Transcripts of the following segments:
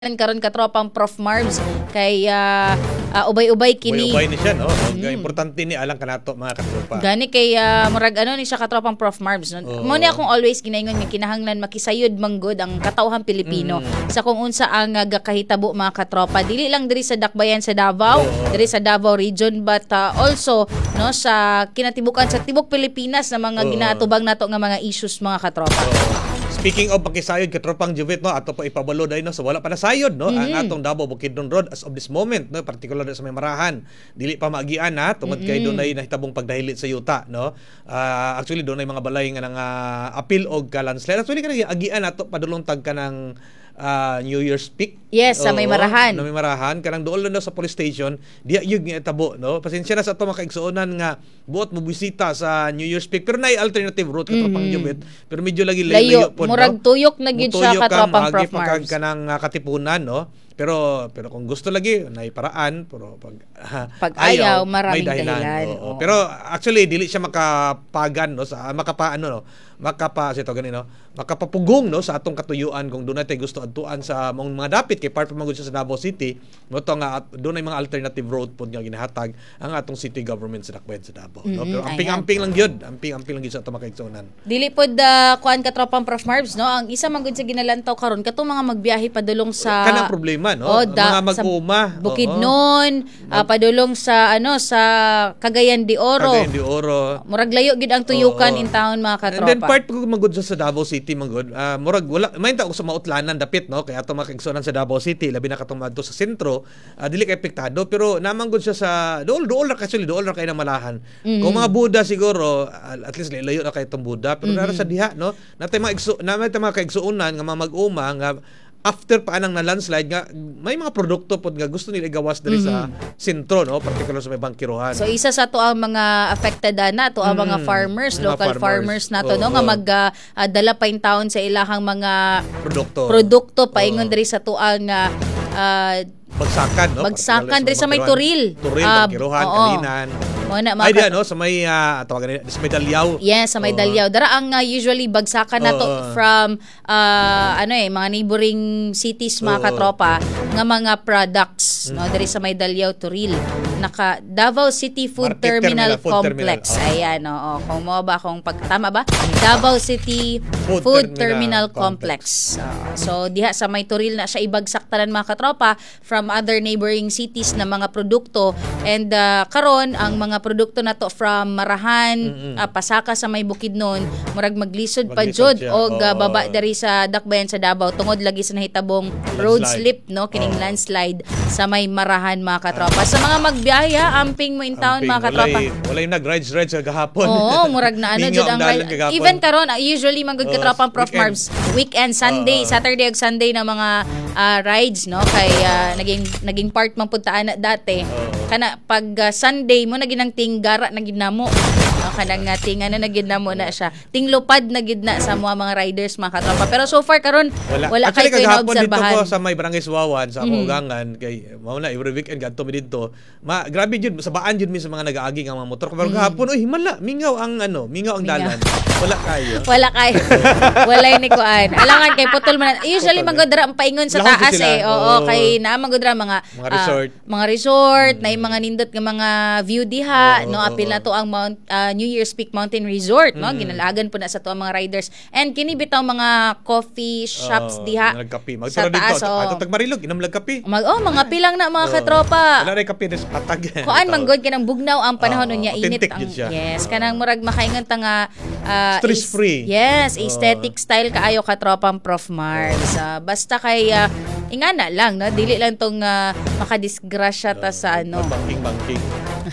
karon katropang Prof Marbs kay ubay-ubay kini. Ubay-ubay ni siya, no? Importante ni alang kanato mga katropa. Gani kay murag ni siya katropang Prof Marbs. No? Mo ni akong always ginaingon nga kinahanglan makisayod manggod ang katawhang Pilipino sa kung unsa ang gakahitabo mga katropa. Dili lang diri sa dakbayan sa Davao, diri sa Davao region but also no sa kinatibukan sa tibok Pilipinas na mga ginatubang nato nga mga issues mga katropa. Speaking of pakisayod katropang Juvit, no, ato pa ipabalo dahil no, so wala pa na sayod no ang atong Davao Bukidnon Road as of this moment, no, particular sa may Marahan. Dili pa maagian na tungod kay dunay nahitabong pagdahilit sa yuta, no. Actually dunay mga balay nga nang appeal og landslide. Actually kanang agian nato padulong tag kanang New Year's Peak. Yes, sa may Marahan. Na may Marahan kanang dool na sa police station, diya yug nga tabo, no. Pasensya na sa ato mga kaigsuonan nga buot mo bisita sa New Year's Peak pero nay alternative route katropang Juvit. Pero medyo lagi layo po, murag tuyok na gid siya katropang Prof Marbs. Kanang katipunan, no. Pero kung gusto lagi nay paraan, pero pag ayaw maraming dahilan. Pero actually dili siya makapagan, no, sa makapapugong, no, sa atong katuyuan kung doon natin gusto adtuan sa mga dapit kay part pa magud siya sa Davao City, mo to nga doon ay mga alternative road pod nga ginahatag ang atong city government sa dakbayan sa Davao, no. Pero amping-amping lang gyud sa atong makaigsuonan. Dili pod kuan katropang Prof Marbs, no, ang isa man gud sa ginalantaw karon katong mga magbiyahe padulong sa kanang problema, no, mga mag-uma Bukidnon, padulong sa sa Cagayan de Oro. Murag layo gid ang tuyukan in town mga katropa. And then part pag magud sa Davao City magud, murag wala mainta ko sa mautlanan dapit, no, kay ato makigsuonan sa Davao City labi na katong madto sa sentro, dili kay apektado pero naman gud siya sa dool ra kay na Malahan. Kung mga Buda siguro at least layo na kay tong Buda pero nara sa diha, no, natay mga kaigsuonan nga mag-uma nga after pa anang na landslide nga may mga produkto pod nga gusto nila igawas diri sa sentro, no, particular sa may Bangkiruhan. So isa sa to ang mga affected na to ang mga farmers, local farmers nato, no, nga magdala pa in town sa ilahang mga produkto paingon diri sa tuang bagsakan, no, bagsakan diri sa may Turil, Bangkiruhan, Kalinan. Ay diyan, no, sa may tawagan sa may Dalyaw. Yes, sa may Dalyaw. Dara ang usually bagsakan nato from mga neighboring cities mga katropa nga mga products, no, diri sa may Dalyaw, Turil. Naka Davao City Food Terminal Complex. Ayan, no. Kung mo ba tama ba? Davao City Food Terminal Complex. So diha sa may Turil na siya ibagsak tanan mga katropa from other neighboring cities na mga produkto, and karon ang mga produkto na to from Marahan, pasaka sa may Bukidnon, murag maglisod pa jud og baba dari sa dakbayan sa Davao tungod lagi sa nahitabong road slip, no, kining landslide sa may Marahan mga katropa. Sa mga magbiyahe, amping mo in town mga katropa. Walay nag-rides gahapon. Oo, murag na jud ang even karon usually manggod katropang Prof Marbs weekend, Sunday, Saturday ug Sunday na mga rides, no, kay naging part man pud ta ana dati. Kana pag Sunday mo na ginang tinggara na ginamo, kanang tinga na ginamo na siya, tinglupad na gid na sa mga riders mga katropa. Pero so far karon wala kay ko naobserbahan. Dito ko sa may Barangay Suwawan sa Ugangan kay mao na every weekend gadto mi didto. Grabe jud sa baan jud mi sa mga nagaagi nga mga motor. Pero gahapon himala mingaw ang dalan. Wala kayo. Walay ni kuan. Alangan kay putol man. Usually magodra ang paingon sa taas kay na magodra mga resort na mga nindot nga mga view diha, no, apil na to ang New Year's Peak Mountain Resort, no, ginalagan po na sa to ang mga riders, and kini bitaw mga coffee shops diha sa taas. Ato tagmarilog inamlag kape. Mga pilang na mga katropa. Wala ray kape des patag. Kuan manggod kanang bugnaw ang panahon niya, init ang yes, kanang murag makaingon ta nga stress free. Yes, aesthetic style kaayo katropang Prof Marbs. Basta kay ingana lang, no, dili lang tong makadisgrasya ta sa banking.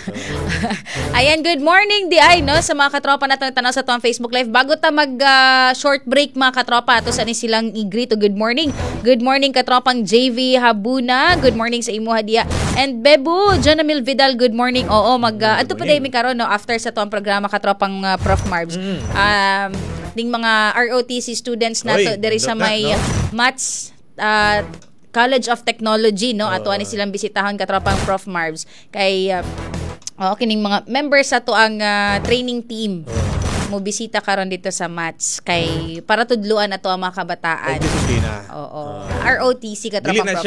Ayan, good morning DI, no, sa mga katropa natin tanaw sa tuwang Facebook Live. Bago ta mag short break mga katropa, ato sa ni silang i-greet. Good morning katropang JV Habuna, good morning sa imo Hadia, and Bebu Jonamil Vidal, good morning. Adto pa day mi karon, no, after sa tuwang programa katropang Prof Marbs. Ding mga ROTC students nato diri sa may Mats College of Technology, no, ato ani silang bisitahan katropang Prof Marbs kay kining mga members sa to ang training team Mobisita karon dito sa MATS kay para tudluan ato ang mga kabataan. O disiplina. Oo. ROTC Dili Katropa na